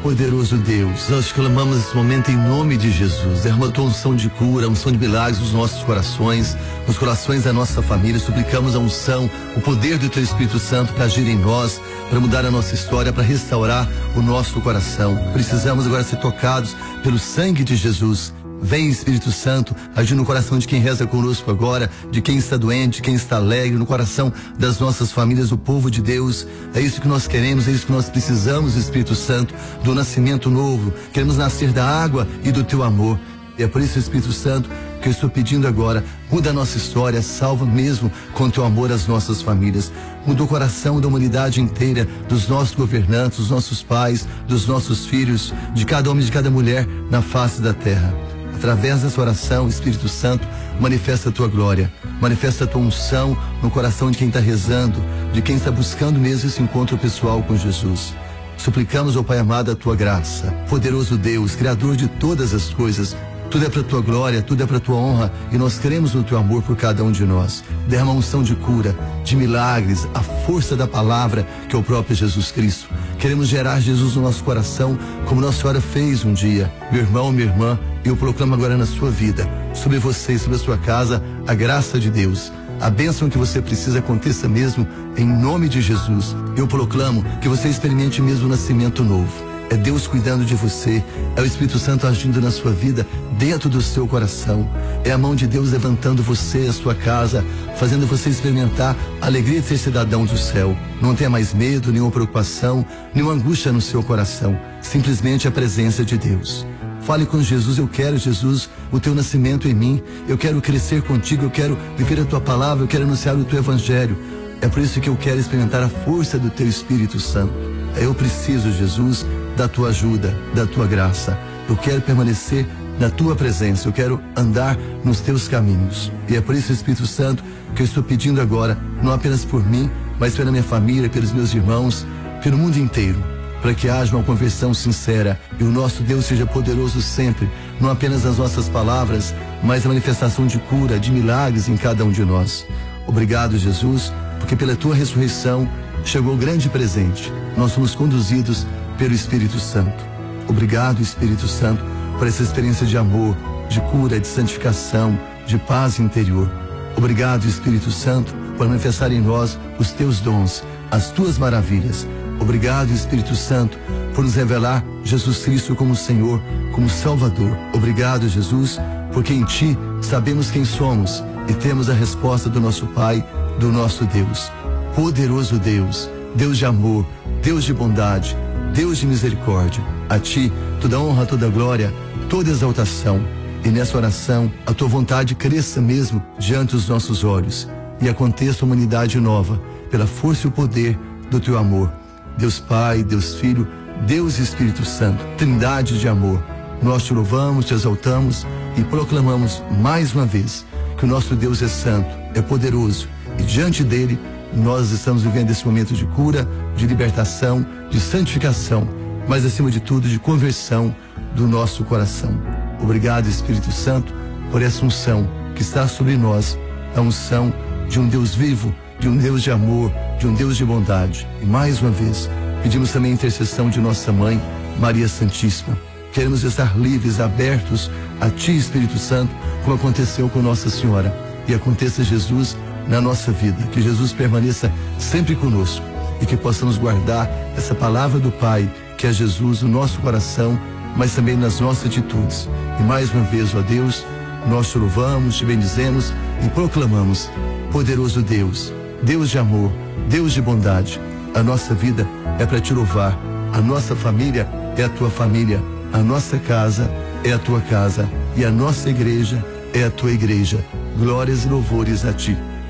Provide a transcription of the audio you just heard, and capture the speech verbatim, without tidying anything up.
Poderoso Deus, nós clamamos nesse momento em nome de Jesus. Derrama a tua unção de cura, a unção de milagres nos nossos corações, nos corações da nossa família. Suplicamos a unção, o poder do teu Espírito Santo para agir em nós, para mudar a nossa história, para restaurar o nosso coração. Precisamos agora ser tocados pelo sangue de Jesus. Vem, Espírito Santo, agir no coração de quem reza conosco agora, de quem está doente, de quem está alegre, no coração das nossas famílias, do povo de Deus. É isso que nós queremos, é isso que nós precisamos, Espírito Santo, do nascimento novo. Queremos nascer da água e do teu amor. E é por isso, Espírito Santo, que eu estou pedindo agora, muda a nossa história, salva mesmo com teu amor as nossas famílias. Muda o coração da humanidade inteira, dos nossos governantes, dos nossos pais, dos nossos filhos, de cada homem e de cada mulher na face da terra. Através dessa oração, Espírito Santo, manifesta a tua glória, manifesta a tua unção no coração de quem está rezando, de quem está buscando mesmo esse encontro pessoal com Jesus. Suplicamos, ó Pai amado, a tua graça. Poderoso Deus, Criador de todas as coisas, tudo é para a tua glória, tudo é para a tua honra, e nós queremos o teu amor por cada um de nós. Derrama unção de cura, de milagres, a força da palavra que é o próprio Jesus Cristo. Queremos gerar Jesus no nosso coração, como Nossa Senhora fez um dia. Meu irmão, minha irmã, eu proclamo agora na sua vida, sobre você e sobre a sua casa, a graça de Deus. A bênção que você precisa aconteça mesmo, em nome de Jesus. Eu proclamo que você experimente mesmo o nascimento novo. É Deus cuidando de você, é o Espírito Santo agindo na sua vida, dentro do seu coração. É a mão de Deus levantando você, a sua casa, fazendo você experimentar a alegria de ser cidadão do céu. Não tenha mais medo, nenhuma preocupação, nenhuma angústia no seu coração. Simplesmente a presença de Deus. Fale com Jesus, eu quero, Jesus, o teu nascimento em mim. Eu quero crescer contigo, eu quero viver a tua palavra, eu quero anunciar o teu evangelho. É por isso que eu quero experimentar a força do teu Espírito Santo. Eu preciso, Jesus, da tua ajuda, da tua graça. Eu quero permanecer na tua presença, eu quero andar nos teus caminhos. E é por isso, Espírito Santo, que eu estou pedindo agora, não apenas por mim, mas pela minha família, pelos meus irmãos, pelo mundo inteiro, para que haja uma conversão sincera e o nosso Deus seja poderoso sempre, não apenas nas nossas palavras, mas a manifestação de cura, de milagres em cada um de nós. Obrigado, Jesus, porque pela tua ressurreição chegou o grande presente. Nós somos conduzidos pelo Espírito Santo. Obrigado, Espírito Santo, por essa experiência de amor, de cura, de santificação, de paz interior. Obrigado, Espírito Santo, por manifestar em nós os teus dons, as tuas maravilhas. Obrigado, Espírito Santo, por nos revelar Jesus Cristo como Senhor, como Salvador. Obrigado, Jesus, porque em ti sabemos quem somos e temos a resposta do nosso Pai, do nosso Deus. Poderoso Deus, Deus de amor, Deus de bondade, Deus de misericórdia. A ti toda honra, toda glória, toda exaltação. E nessa oração a tua vontade cresça mesmo diante dos nossos olhos e aconteça uma humanidade nova pela força e o poder do teu amor. Deus Pai, Deus Filho, Deus Espírito Santo, Trindade de amor. Nós te louvamos, te exaltamos e proclamamos mais uma vez que o nosso Deus é santo, é poderoso e diante dele nós estamos vivendo esse momento de cura, de libertação, de santificação, mas acima de tudo de conversão do nosso coração. Obrigado, Espírito Santo, por essa unção que está sobre nós, a unção de um Deus vivo, de um Deus de amor, de um Deus de bondade. E mais uma vez, pedimos também a intercessão de nossa mãe, Maria Santíssima. Queremos estar livres, abertos a ti, Espírito Santo, como aconteceu com Nossa Senhora. E aconteça, Jesus, na nossa vida, que Jesus permaneça sempre conosco e que possamos guardar essa palavra do Pai, que é Jesus, no nosso coração, mas também nas nossas atitudes. E mais uma vez, ó Deus, nós te louvamos, te bendizemos e proclamamos: poderoso Deus, Deus de amor, Deus de bondade. A nossa vida é para te louvar, a nossa família é a tua família, a nossa casa é a tua casa e a nossa igreja é a tua igreja. Glórias e louvores a ti.